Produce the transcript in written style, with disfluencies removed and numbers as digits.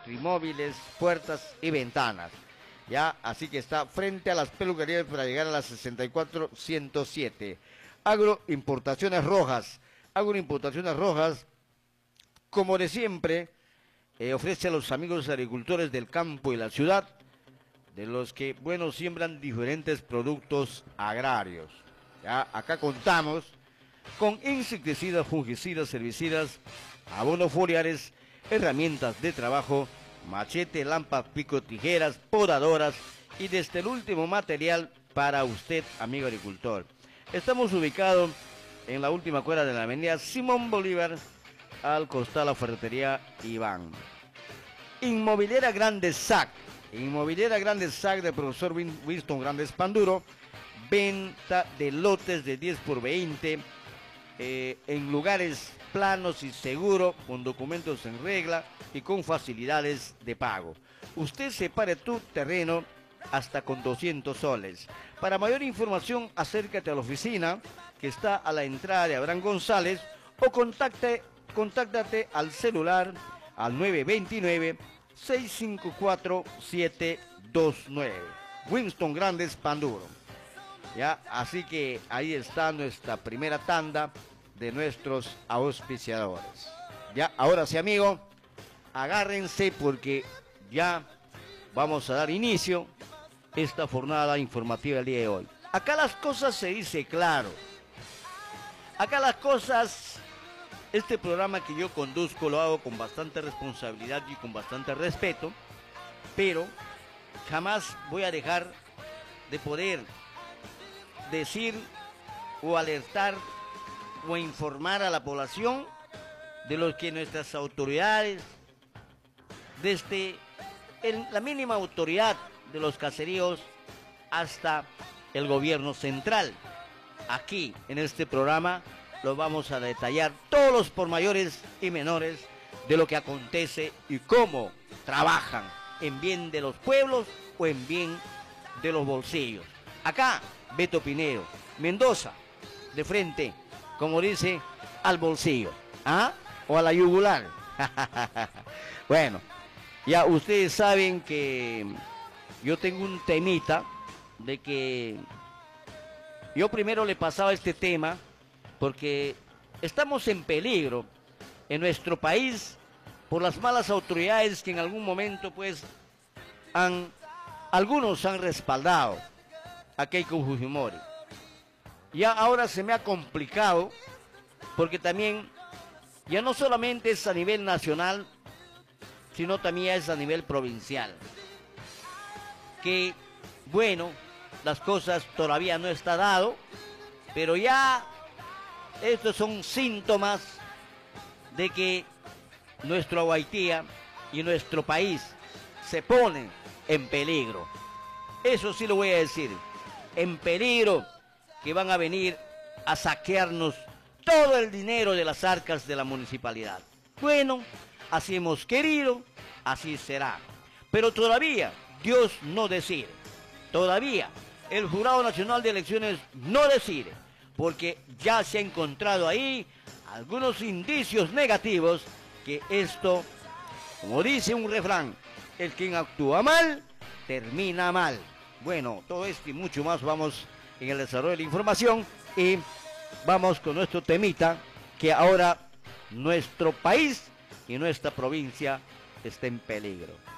electrimóviles, puertas y ventanas. Ya, así que está frente a las peluquerías para llegar a las 64-107. Agroimportaciones Rojas. Agroimportaciones Rojas, como de siempre, ofrece a los amigos agricultores del campo y la ciudad, de los que, bueno, siembran diferentes productos agrarios. Ya, acá contamos con insecticidas, fungicidas, herbicidas, abonos foliares, herramientas de trabajo, machete, lámparas, pico, tijeras, podadoras y desde el último material para usted, amigo agricultor. Estamos ubicados en la última cuadra de la avenida Simón Bolívar, al costado de la ferretería Iván. Inmobiliaria Grandes SAC. Inmobiliaria Grandes SAC del profesor Winston Grandes Panduro. Venta de lotes de 10 por 20 en lugares planos y seguros, con documentos en regla y con facilidades de pago. Usted separe tu terreno hasta con 200 soles. Para mayor información, acércate a la oficina que está a la entrada de Abraham González o contáctate al celular al 929-654-729. Winston Grandes Panduro. Ya, así que ahí está nuestra primera tanda de nuestros auspiciadores. Ya, ahora sí, amigo, agárrense porque ya vamos a dar inicio a esta jornada informativa del día de hoy. Acá las cosas se dice claro. Acá las cosas, este programa que yo conduzco lo hago con bastante responsabilidad y con bastante respeto, pero jamás voy a dejar de poder decir o alertar o informar a la población de lo que nuestras autoridades, desde la mínima autoridad de los caseríos hasta el gobierno central. Aquí en este programa lo vamos a detallar todos los pormayores y menores de lo que acontece y cómo trabajan en bien de los pueblos o en bien de los bolsillos. Acá Beto Pinero, Mendoza, de frente, como dice, al bolsillo, ¿ah? O a la yugular. Bueno, ya ustedes saben que yo tengo un temita de que yo primero le pasaba este tema porque estamos en peligro en nuestro país por las malas autoridades que en algún momento pues algunos han respaldado a Keiko Fujimori. Ya ahora se me ha complicado porque también ya no solamente es a nivel nacional, sino también es a nivel provincial. Que bueno, las cosas todavía no está dado, pero ya estos son síntomas de que nuestro Guaitía y nuestro país se ponen en peligro. Eso sí lo voy a decir. En peligro, que van a venir a saquearnos todo el dinero de las arcas de la municipalidad. Bueno, así hemos querido, así será. Pero todavía Dios no decide. Todavía el Jurado Nacional de Elecciones no decide, porque ya se ha encontrado ahí algunos indicios negativos que esto, como dice un refrán, el quien actúa mal, termina mal. Bueno, todo esto y mucho más vamos en el desarrollo de la información y vamos con nuestro temita, que ahora nuestro país y nuestra provincia está en peligro.